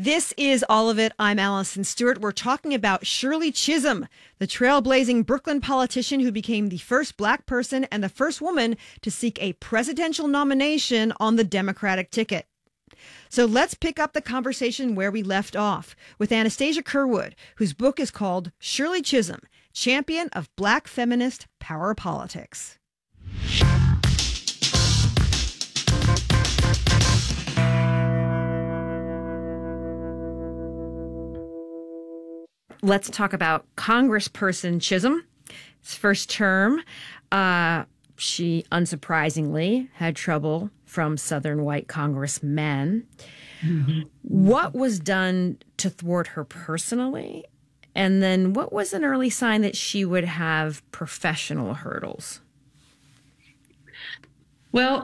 This is All of It. I'm Allison Stewart. We're talking about Shirley Chisholm, the trailblazing Brooklyn politician who became the first black person and the first woman to seek a presidential nomination on the Democratic ticket. So let's pick up the conversation where we left off with Anastasia Curwood, whose book is called Shirley Chisholm, Champion of Black Feminist Power Politics. Let's talk about Congressperson Chisholm. His first term, she unsurprisingly had trouble from Southern white congressmen. Mm-hmm. What was done to thwart her personally? And then what was an early sign that she would have professional hurdles? Well,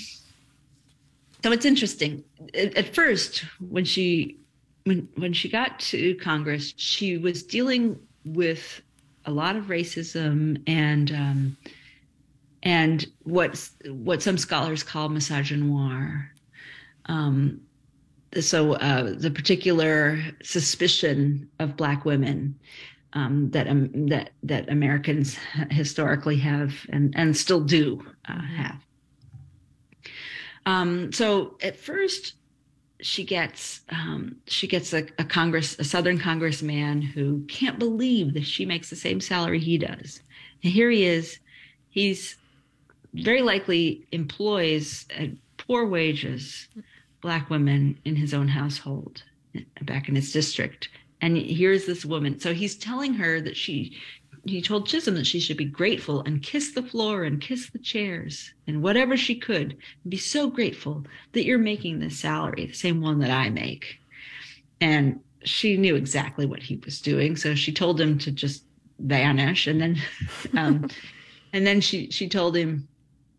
so it's interesting. At first, when she got to Congress, she was dealing with a lot of racism and what some scholars call misogynoir. So the particular suspicion of Black women that Americans historically have and still do have. So at first, she gets a Southern congressman who can't believe that she makes the same salary he does. And here he is. He's very likely employs at poor wages Black women in his own household back in his district. And here's this woman. So he's telling her that he told Chisholm that she should be grateful and kiss the floor and kiss the chairs and whatever she could, and be so grateful that you're making this salary, the same one that I make. And she knew exactly what he was doing. So she told him to just vanish. And then, and then she told him,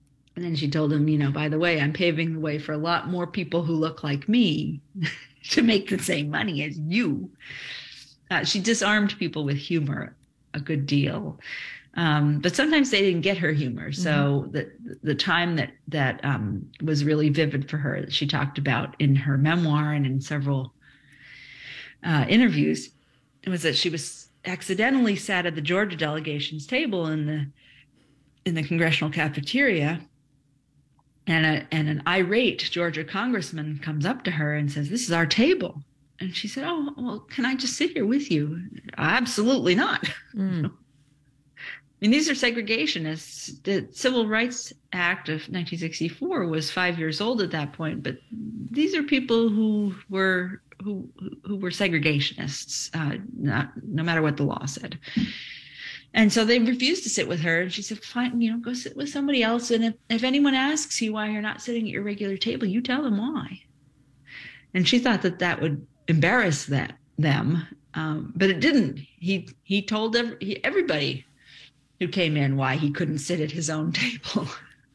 by the way, I'm paving the way for a lot more people who look like me to make the same money as you. She disarmed people with humor a good deal. But sometimes they didn't get her humor. So the time that was really vivid for her, that she talked about in her memoir and in several interviews, it was that she was accidentally sat at the Georgia delegation's table in the congressional cafeteria. And an irate Georgia congressman comes up to her and says, "This is our table." And she said, "Oh, well, can I just sit here with you?" "Absolutely not." I mean, these are segregationists. The Civil Rights Act of 1964 was 5 years old at that point, but these are people who were segregationists, no matter what the law said. And so they refused to sit with her. And she said, "Fine, go sit with somebody else. And if anyone asks you why you're not sitting at your regular table, you tell them why." And she thought that would embarrass them, but it didn't. He told everybody who came in why he couldn't sit at his own table,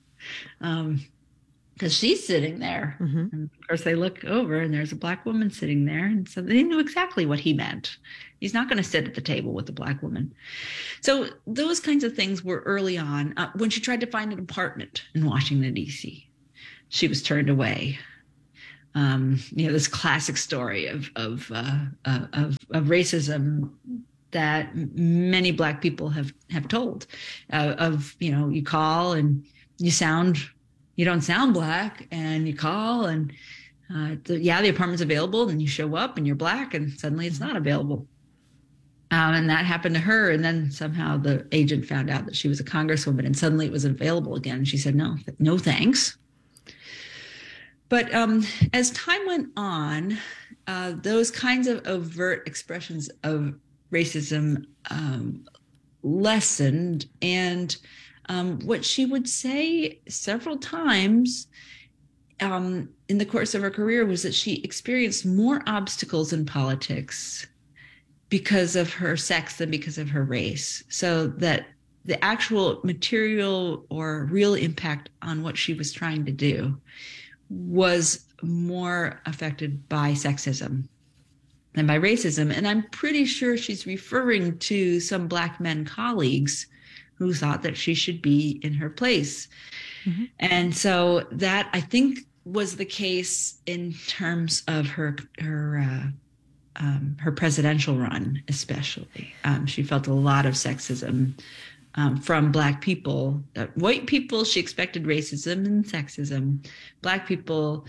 because she's sitting there. And of course, they look over and there's a Black woman sitting there, and so they knew exactly what he meant. He's not going to sit at the table with a Black woman. So those kinds of things were early on. When she tried to find an apartment in Washington, D.C., she was turned away. This classic story of racism that many Black people have told. You call and you don't sound Black, and you call and the apartment's available, and you show up and you're Black, and suddenly it's not available. And that happened to her. And then somehow the agent found out that she was a congresswoman, and suddenly it was available again. And she said, no, thanks. But as time went on, those kinds of overt expressions of racism lessened. And what she would say several times in the course of her career was that she experienced more obstacles in politics because of her sex than because of her race. So that the actual material or real impact on what she was trying to do was more affected by sexism than by racism. And I'm pretty sure she's referring to some Black men colleagues who thought that she should be in her place. And so that, I think, was the case in terms of her presidential run, especially. She felt a lot of sexism from Black people. White people, she expected racism and sexism. Black people,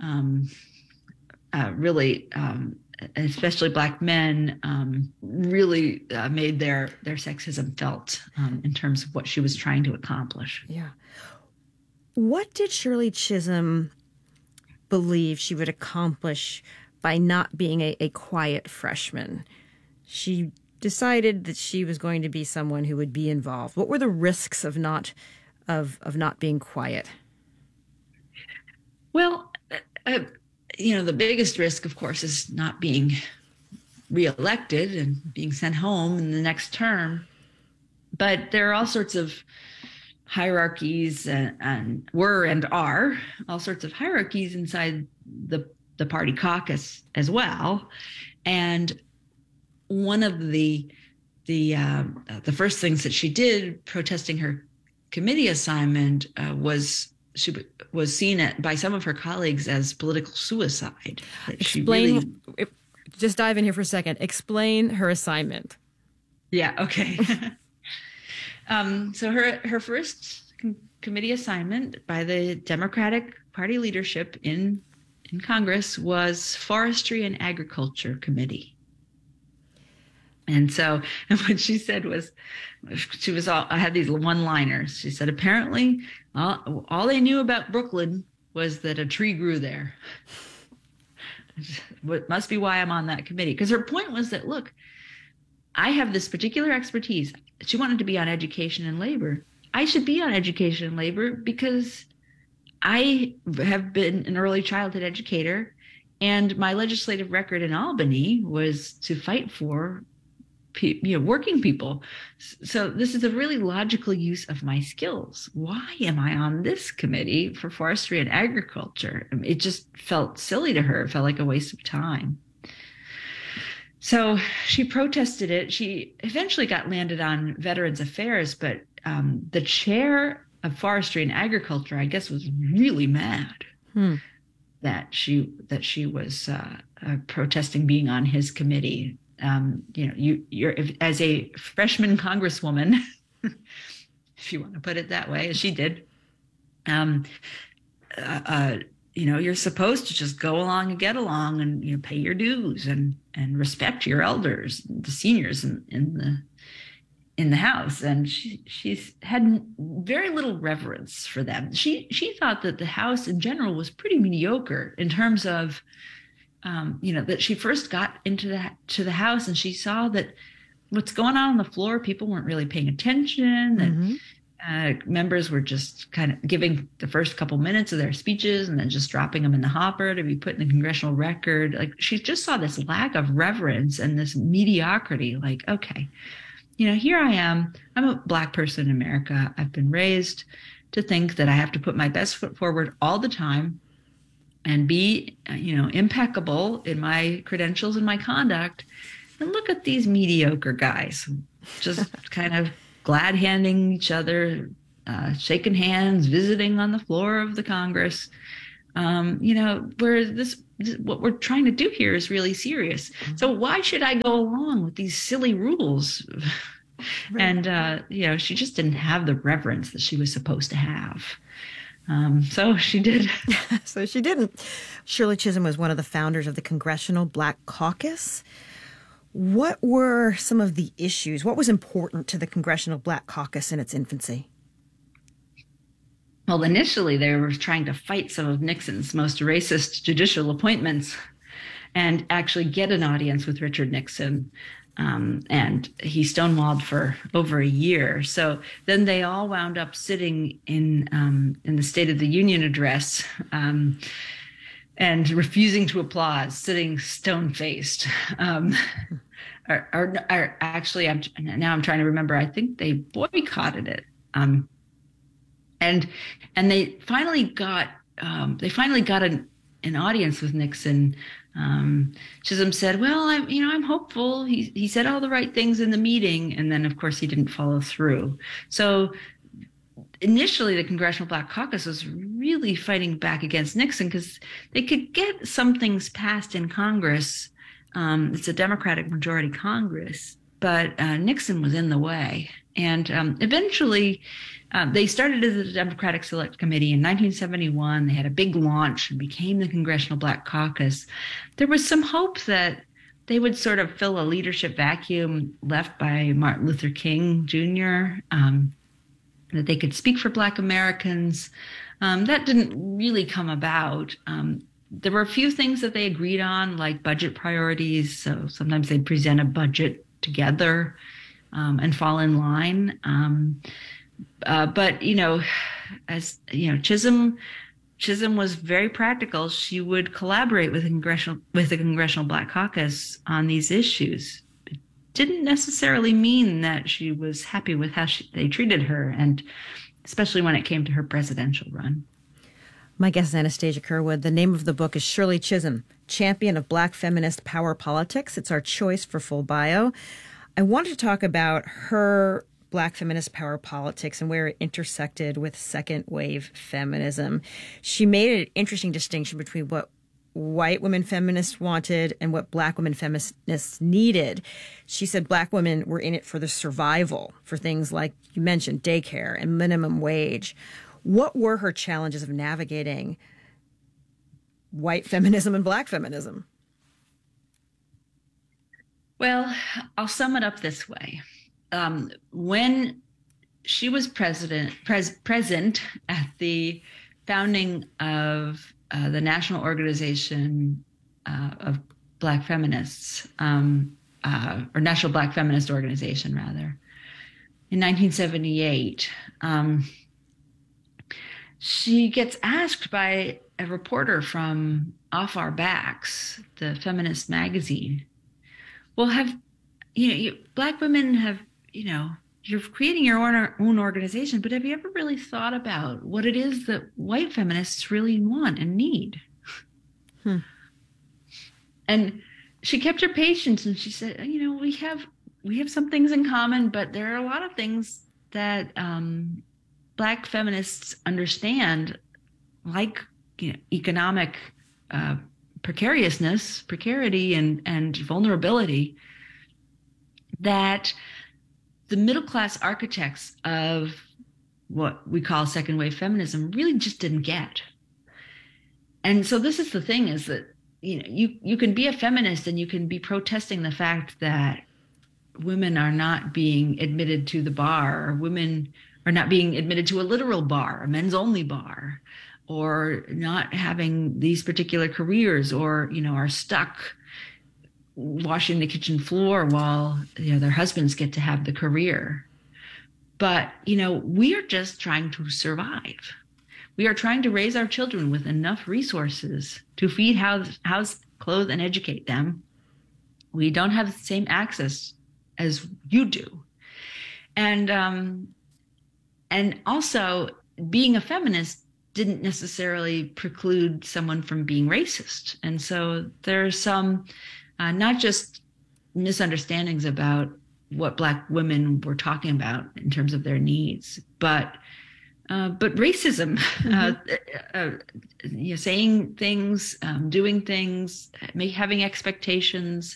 really, especially Black men, really made their sexism felt in terms of what she was trying to accomplish. Yeah. What did Shirley Chisholm believe she would accomplish by not being a quiet freshman? She decided that she was going to be someone who would be involved. What were the risks of not being quiet? Well, the biggest risk, of course, is not being reelected and being sent home in the next term. But there are all sorts of hierarchies and are all sorts of hierarchies inside the party caucus as well. And one of the first things that she did, protesting her committee assignment, was she was seen by some of her colleagues as political suicide. Just dive in here for a second. Explain her assignment. Yeah. Okay. So her first committee assignment by the Democratic Party leadership in Congress was Forestry and Agriculture Committee. And so what she said was, I had these one-liners. She said, apparently all they knew about Brooklyn was that a tree grew there. It must be why I'm on that committee. Because her point was that, look, I have this particular expertise. She wanted to be on education and labor. I should be on education and labor because I have been an early childhood educator, and my legislative record in Albany was to fight for working people. So this is a really logical use of my skills. Why am I on this committee for forestry and agriculture? It just felt silly to her. It felt like a waste of time. So she protested it. She eventually got landed on Veterans Affairs, but the chair of Forestry and Agriculture, I guess, was really mad that she was protesting being on his committee. You're as a freshman congresswoman, if you want to put it that way, as she did. You're supposed to just go along and get along and pay your dues and respect your elders, the seniors in the House. And she's had very little reverence for them. She thought that the House in general was pretty mediocre in terms of, that she first got to the House and she saw that what's going on the floor, people weren't really paying attention. That members were just kind of giving the first couple minutes of their speeches and then just dropping them in the hopper to be put in the congressional record. Like, she just saw this lack of reverence and this mediocrity. Like, okay, here I am. I'm a Black person in America. I've been raised to think that I have to put my best foot forward all the time and be, impeccable in my credentials and my conduct. And look at these mediocre guys, just kind of glad handing each other, shaking hands, visiting on the floor of the Congress. Where what we're trying to do here is really serious. So why should I go along with these silly rules? Right. And, she just didn't have the reverence that she was supposed to have. So she did. So she didn't. Shirley Chisholm was one of the founders of the Congressional Black Caucus. What were some of the issues? What was important to the Congressional Black Caucus in its infancy? Well, initially they were trying to fight some of Nixon's most racist judicial appointments and actually get an audience with Richard Nixon. And he stonewalled for over a year. So then they all wound up sitting in the State of the Union address and refusing to applaud, sitting stone-faced. Or actually, I'm trying to remember. I think they boycotted it. And they finally got an audience with Nixon. Chisholm said, "Well, I'm hopeful. He said all the right things in the meeting," and then of course he didn't follow through. So initially the Congressional Black Caucus was really fighting back against Nixon because they could get some things passed in Congress. It's a Democratic majority Congress, but Nixon was in the way. And eventually they started as the Democratic Select Committee in 1971. They had a big launch and became the Congressional Black Caucus. There was some hope that they would sort of fill a leadership vacuum left by Martin Luther King Jr., that they could speak for Black Americans. That didn't really come about. There were a few things that they agreed on, like budget priorities. So sometimes they'd present a budget together and fall in line. But, as Chisholm was very practical. She would collaborate with the Congressional Black Caucus on these issues. It didn't necessarily mean that she was happy with how they treated her, and especially when it came to her presidential run. My guest is Anastasia Curwood. The name of the book is Shirley Chisholm, Champion of Black Feminist Power Politics. It's our choice for full bio. I wanted to talk about her Black feminist power politics and where it intersected with second wave feminism. She made an interesting distinction between what white women feminists wanted and what Black women feminists needed. She said Black women were in it for the survival, for things like you mentioned, daycare and minimum wage. What were her challenges of navigating white feminism and Black feminism? Well, I'll sum it up this way. When she was present at the founding of the National Organization of Black Feminists, or National Black Feminist Organization, rather, in 1978, she gets asked by a reporter from Off Our Backs, the feminist magazine, well, Black women have, you're creating your own organization, but have you ever really thought about what it is that white feminists really want and need? And she kept her patience, and she said, we have some things in common, but there are a lot of things that Black feminists understand, like economic precarity and vulnerability, that the middle class architects of what we call second wave feminism really just didn't get. And so this is the thing, is that you can be a feminist and you can be protesting the fact that women are not being admitted to the bar, or women are not being admitted to a literal bar, a men's only bar, or not having these particular careers, or are stuck washing the kitchen floor while their husbands get to have the career. But we are just trying to survive. We are trying to raise our children with enough resources to feed, house, clothe, and educate them. We don't have the same access as you do. And also, being a feminist didn't necessarily preclude someone from being racist. And so there's some not just misunderstandings about what Black women were talking about in terms of their needs, but racism, saying things, doing things, having expectations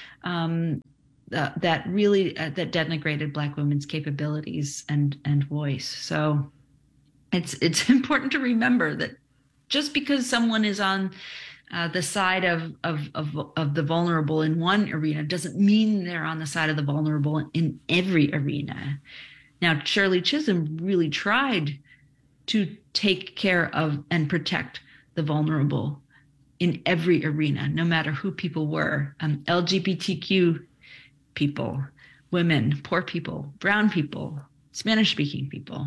that really that denigrated Black women's capabilities and voice. So it's important to remember that just because someone is on the side of the vulnerable in one arena doesn't mean they're on the side of the vulnerable in every arena. Now, Shirley Chisholm really tried to take care of and protect the vulnerable in every arena, no matter who people were, LGBTQ people, women, poor people, brown people, Spanish-speaking people,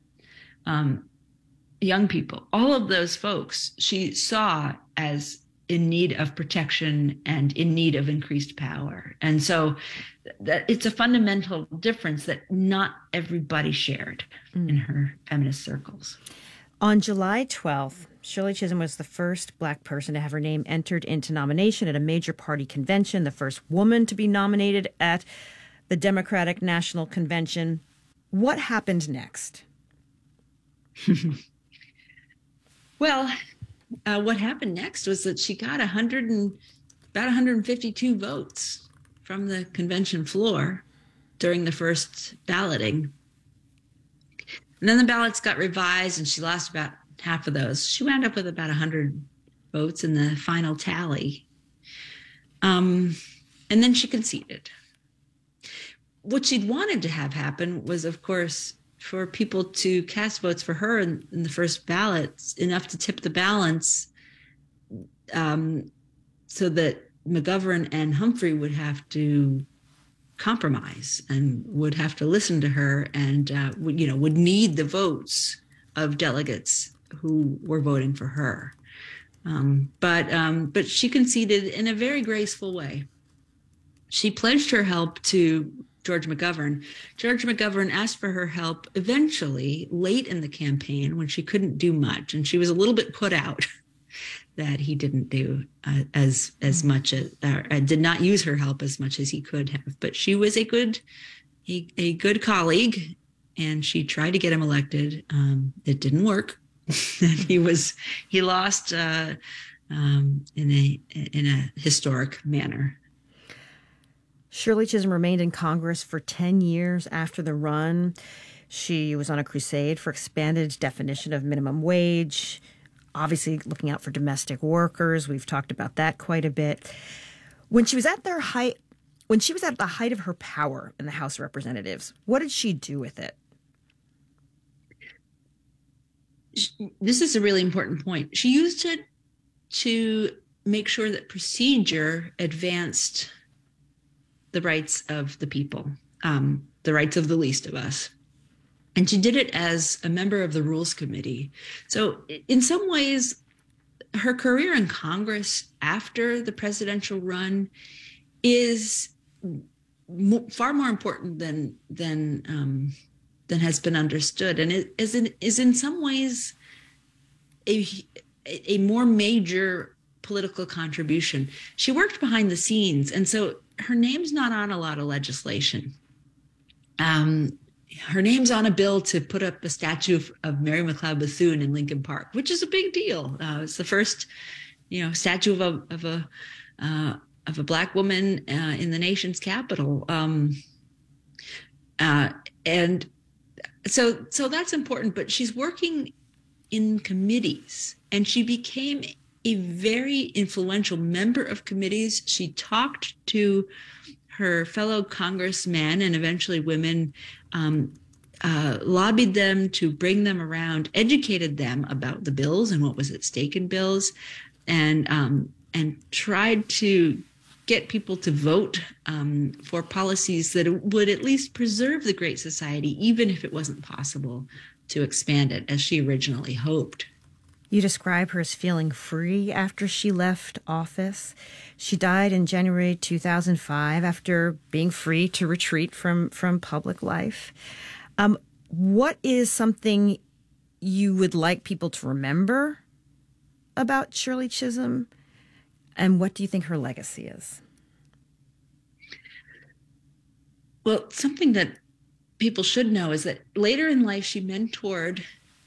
young people, all of those folks she saw as in need of protection and in need of increased power. And so that it's a fundamental difference that not everybody shared in her feminist circles. On July 12th, Shirley Chisholm was the first Black person to have her name entered into nomination at a major party convention, the first woman to be nominated at the Democratic National Convention. What happened next? Well, what happened next was that she got about 152 votes from the convention floor during the first balloting. And then the ballots got revised and she lost about half of those. She wound up with about 100 votes in the final tally. And then she conceded. What she'd wanted to have happen was, of course, for people to cast votes for her in the first ballot, enough to tip the balance, so that McGovern and Humphrey would have to compromise and would have to listen to her and would need the votes of delegates who were voting for her. But she conceded in a very graceful way. She pledged her help to George McGovern. George McGovern asked for her help eventually late in the campaign when she couldn't do much, and she was a little bit put out that he didn't do as much as did not use her help as much as he could have. But she was a good colleague, and she tried to get him elected. It didn't work. He lost in a historic manner. Shirley Chisholm remained in Congress for 10 years after the run. She was on a crusade for expanded definition of minimum wage, obviously looking out for domestic workers. We've talked about that quite a bit. When she was at the height of her power in the House of Representatives, what did she do with it? This is a really important point. She used it to make sure that procedure advanced the rights of the people, the rights of the least of us. And she did it as a member of the Rules Committee. So in some ways, her career in Congress after the presidential run is far more important than has been understood, and it is in some ways a more major political contribution. She worked behind the scenes, and so her name's not on a lot of legislation. Her name's on a bill to put up a statue of Mary McLeod Bethune in Lincoln Park, which is a big deal. It's the first, statue of a Black woman in the nation's capital, and so that's important. But she's working in committees, and she became a very influential member of committees. She talked to her fellow congressmen and eventually women, lobbied them to bring them around, educated them about the bills and what was at stake in bills, and tried to get people to vote for policies that would at least preserve the Great Society, even if it wasn't possible to expand it as she originally hoped. You describe her as feeling free after she left office. She died in January 2005 after being free to retreat from public life. What is something you would like people to remember about Shirley Chisholm, and what do you think her legacy is? Well, something that people should know is that later in life she mentored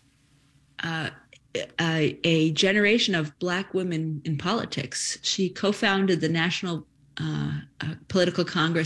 a generation of Black women in politics. She co-founded the National Political Congress